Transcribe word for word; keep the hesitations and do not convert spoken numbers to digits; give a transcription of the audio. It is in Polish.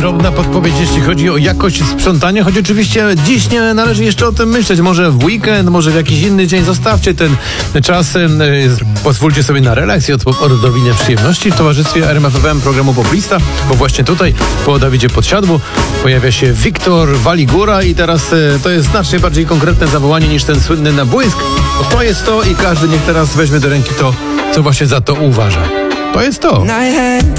drobna podpowiedź, jeśli chodzi o jakość sprzątania, choć oczywiście dziś nie należy jeszcze o tym myśleć. Może w weekend, może w jakiś inny dzień. Zostawcie ten czas, yy, pozwólcie sobie na relaks i odrobinę przyjemności w towarzystwie R M F F M programu Poplista, bo właśnie tutaj po Dawidzie Podsiadło pojawia się Wiktor Waligura i teraz yy, to jest znacznie bardziej konkretne zawołanie niż ten słynny na błysk. Bo to jest to i każdy niech teraz weźmie do ręki to, co właśnie za to uważa. To jest to.